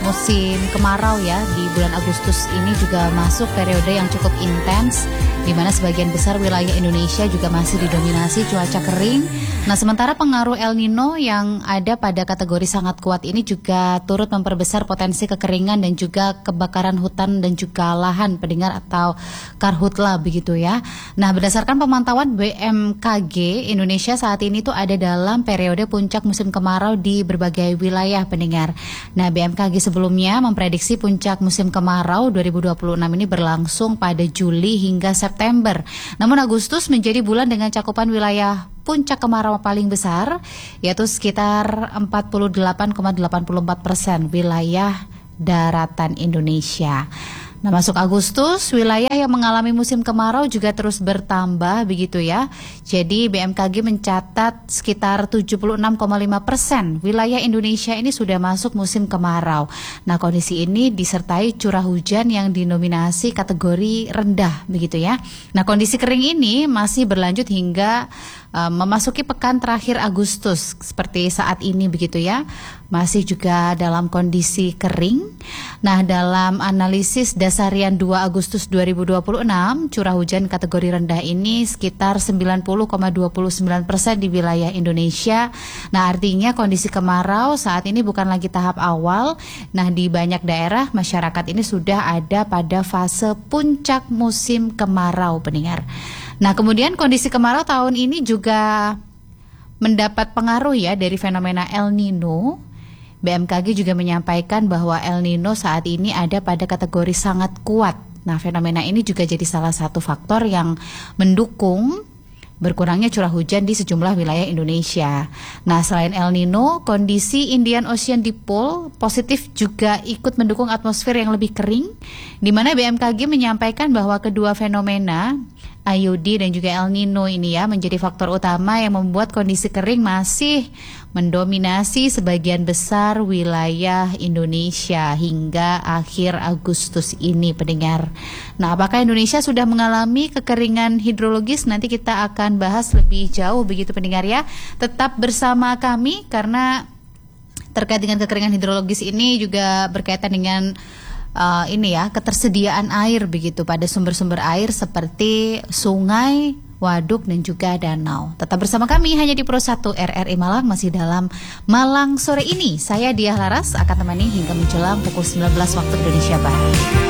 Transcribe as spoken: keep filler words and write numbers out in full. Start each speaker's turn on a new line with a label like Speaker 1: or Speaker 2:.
Speaker 1: musim kemarau ya. Di bulan Agustus ini juga masuk periode yang cukup intens, di mana sebagian besar wilayah Indonesia juga masih didominasi cuaca kering. Nah, sementara pengaruh El Nino yang ada pada kategori sangat kuat ini juga turut memperbesar potensi kekeringan dan juga kebakaran hutan dan juga lahan pendengar atau karhutla begitu ya. Nah, berdasarkan pemantauan B M K G, Indonesia saat ini tuh ada dalam periode puncak musim kemarau di berbagai wilayah pendengar. Nah, B M K G sebelumnya memprediksi puncak musim kemarau dua ribu dua puluh enam ini berlangsung pada Juli hingga September. Namun Agustus menjadi bulan dengan cakupan wilayah puncak kemarau paling besar, yaitu sekitar empat puluh delapan koma delapan empat persen wilayah daratan Indonesia. Nah, masuk Agustus, wilayah yang mengalami musim kemarau juga terus bertambah begitu ya. Jadi B M K G mencatat sekitar tujuh puluh enam koma lima persen wilayah Indonesia ini sudah masuk musim kemarau. Nah, kondisi ini disertai curah hujan yang dinominasi kategori rendah begitu ya. Nah, kondisi kering ini masih berlanjut hingga uh, memasuki pekan terakhir Agustus seperti saat ini begitu ya. Masih juga dalam kondisi kering. Nah, dalam analisis dasarian dua Agustus dua ribu dua puluh enam, curah hujan kategori rendah ini sekitar sembilan puluh koma dua sembilan persen di wilayah Indonesia. Nah, artinya kondisi kemarau saat ini bukan lagi tahap awal. Nah, di banyak daerah masyarakat ini sudah ada pada fase puncak musim kemarau pendengar. Nah, kemudian kondisi kemarau tahun ini juga mendapat pengaruh ya dari fenomena El Nino. B M K G juga menyampaikan bahwa El Nino saat ini ada pada kategori sangat kuat. Nah, fenomena ini juga jadi salah satu faktor yang mendukung berkurangnya curah hujan di sejumlah wilayah Indonesia. Nah, selain El Nino, kondisi Indian Ocean Dipole positif juga ikut mendukung atmosfer yang lebih kering, di mana B M K G menyampaikan bahwa kedua fenomena I O D dan juga El Nino ini ya menjadi faktor utama yang membuat kondisi kering masih mendominasi sebagian besar wilayah Indonesia hingga akhir Agustus ini pendengar. Nah, apakah Indonesia sudah mengalami kekeringan hidrologis? Nanti kita akan bahas lebih jauh begitu pendengar ya. Tetap bersama kami karena terkait dengan kekeringan hidrologis ini juga berkaitan dengan Uh, ini ya, ketersediaan air begitu pada sumber-sumber air seperti sungai, waduk dan juga danau. Tetap bersama kami hanya di Pro satu R R I Malang, masih dalam Malang sore ini. Saya Diah Laras akan temani hingga menjelang pukul sembilan belas waktu Indonesia Barat.